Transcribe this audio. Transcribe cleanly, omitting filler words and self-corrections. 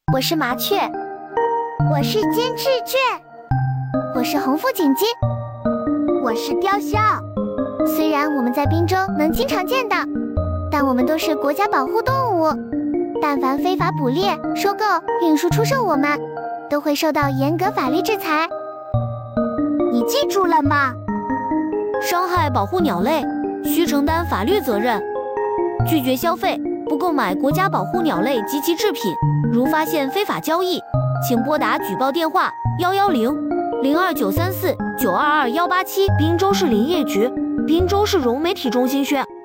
我是麻雀， 我是金翅雀， 我是红腹锦鸡， 我是雕鸮。 虽然我们在滨州能经常见到，但我们都是国家保护动物，但凡非法捕猎、收购、运输、出售我们，都会受到严格法律制裁。 你记住了吗？ 伤害保护鸟类，需承担法律责任。拒绝消费，不购买国家保护鸟类及其制品。如发现非法交易，请拨打举报电话110-02934-922-187，滨州市林业局，滨州市融媒体中心宣。